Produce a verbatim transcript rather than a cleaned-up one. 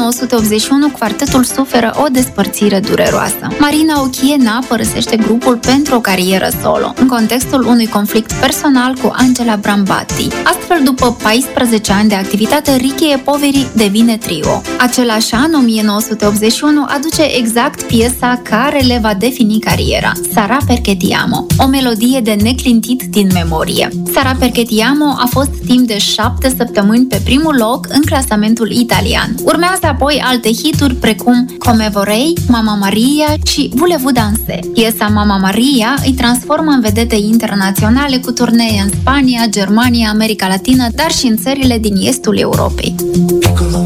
nouăsute optzeci și unu, quartetul suferă o despărțire dureroasă. Marina Ochiena părăsește grupul pentru o carieră solo, în contextul unui conflict personal cu Angela Brambati. Astfel, după paisprezece ani de activitate, Ricky e Poveri devine trio. Același an, o mie nouă sute optzeci și unu, aduce exact piesa care le va defini cariera, Sarà perché ti amo, o melodie de neclintit din memorie. Sarà perché ti amo a fost timp de șapte săptămâni pe primul loc în clasamentul italian. Urmează apoi alte hituri precum Come vorrei, Mama Maria și Voulez-vous danser. Piesa Mama Maria îi transformă în vedete internaționale cu turnee în Spania, Germania, America Latină, dar și în țările din estul Europei.